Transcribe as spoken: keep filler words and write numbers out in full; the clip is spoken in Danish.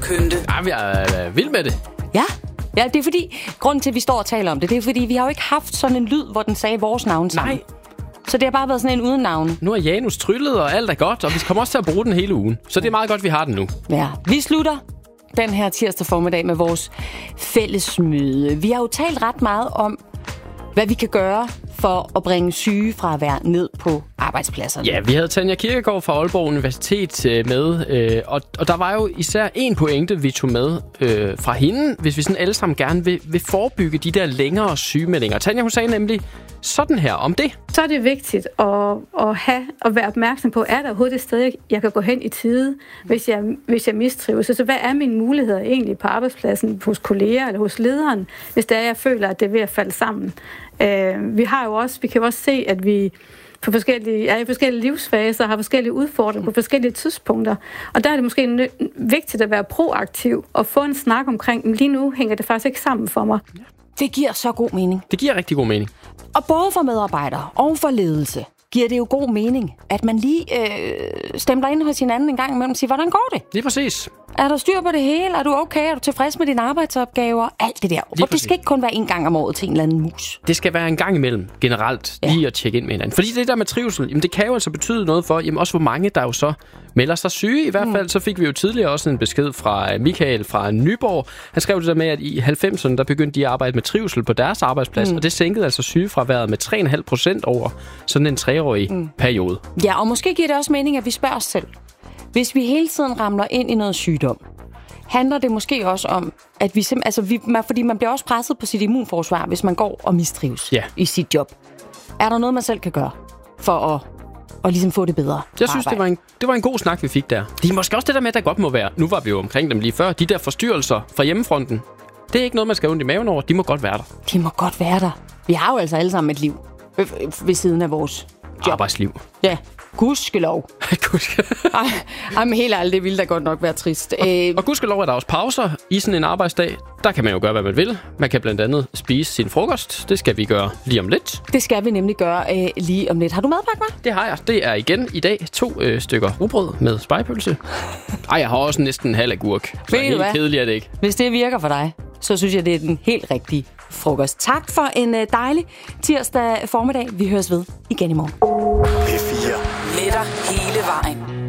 pynte. Ja, vi er øh, vild med det. Ja. Ja, det er fordi, grunden til, at vi står og taler om det, det er fordi, vi har jo ikke haft sådan en lyd, hvor den sagde vores navn sammen. Nej. Så det har bare været sådan en uden navn. Nu er Janus tryllet, og alt er godt, og vi kommer også til at bruge den hele ugen. Så det er meget godt, vi har den nu. Ja, vi slutter den her tirsdag formiddag med vores fællesmøde. Vi har jo talt ret meget om, hvad vi kan gøre for at bringe sygefravær ned på arbejdspladserne. Ja, vi havde Tanja Kirkegaard fra Aalborg Universitet med, øh, og, og der var jo især en pointe, vi tog med øh, fra hende, hvis vi sådan alle sammen gerne vil, vil forebygge de der længere sygemeldinger. Tanja, hun sagde nemlig sådan her om det. Så er det vigtigt at, at, have, at være opmærksom på, er der overhovedet et sted, jeg kan gå hen i tide, hvis jeg, hvis jeg mistrives. Så hvad er mine muligheder egentlig på arbejdspladsen, hos kolleger eller hos lederen, hvis det er, jeg føler, at det er ved at falde sammen. Uh, vi har jo også, vi kan jo også se, at vi på forskellige, er i forskellige livsfaser har forskellige udfordringer på forskellige tidspunkter. Og der er det måske nø- vigtigt at være proaktiv og få en snak omkring, lige nu hænger det faktisk ikke sammen for mig. Det giver så god mening. Det giver rigtig god mening. Og både for medarbejdere og for ledelse giver det jo god mening, at man lige øh, stemmer ind hos hinanden en gang imellem og siger, hvordan går det? Lige præcis. Er der styr på det hele? Er du okay? Er du tilfreds med dine arbejdsopgaver? Alt det der. Lige og det skal ikke kun være en gang om året til en eller anden mus. Det skal være en gang imellem, generelt, ja. Lige at tjekke ind med hinanden. Fordi det der med trivsel, jamen det kan jo altså betyde noget for, jamen også hvor mange der jo så melder sig syge. I hvert fald, mm. så fik vi jo tidligere også en besked fra Michael fra Nyborg. Han skrev det der med, at i halvfemserne, der begyndte de at arbejde med trivsel på deres arbejdsplads, mm. og det sænkede altså sygefraværet med tre komma fem procent over sådan en treårig mm. periode. Ja, og måske giver det også mening, at vi spørger os selv. Hvis vi hele tiden ramler ind i noget sygdom, handler det måske også om, at vi simpelthen, altså vi, fordi man bliver også presset på sit immunforsvar, hvis man går og mistrives ja. i sit job. Er der noget, man selv kan gøre for at, at ligesom få det bedre? Jeg synes, det var, en, det var en god snak, vi fik der. Det er måske også det der med, at der godt må være, nu var vi jo omkring dem lige før, de der forstyrrelser fra hjemmefronten, det er ikke noget, man skal have ondt i maven over. De må godt være der. De må godt være der. Vi har jo altså alle sammen et liv ved, ved siden af vores job. Arbejdsliv. Ja. Gudskelov. Ej, ej, men helt ærligt, det ville da godt nok være trist. Og, øh... og gudskelov er der også pauser i sådan en arbejdsdag. Der kan man jo gøre, hvad man vil. Man kan blandt andet spise sin frokost. Det skal vi gøre lige om lidt. Det skal vi nemlig gøre øh, lige om lidt. Har du madpakke med? Det har jeg. Det er igen i dag to øh, stykker rugbrød med spegepølse. Ej, jeg har også næsten en halv agurk. Så helt hvad? Kedeligt er det ikke. Hvis det virker for dig, så synes jeg, det er den helt rigtige frokost. Tak for en øh, dejlig tirsdag formiddag. Vi høres ved igen i morgen. P fire. Med dig hele vejen.